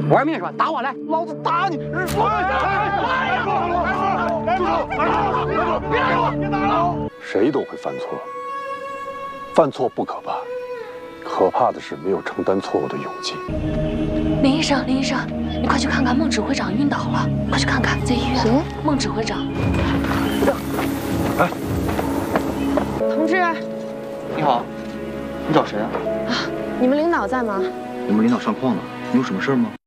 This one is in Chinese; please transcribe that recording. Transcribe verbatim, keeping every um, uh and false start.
玩命是吧？打我来，老子打你！住手！别打我！别打我！ 谁都会犯错，犯错不可怕，可怕的是没有承担错误的勇气。 林医生，林医生，你快去看看，孟指挥长晕倒了，快去看看，在医院。 行。 孟指挥长。 哎， 同志。 你好，你找谁啊？ 啊，你们领导在吗？ 我们领导上矿呢，你有什么事吗？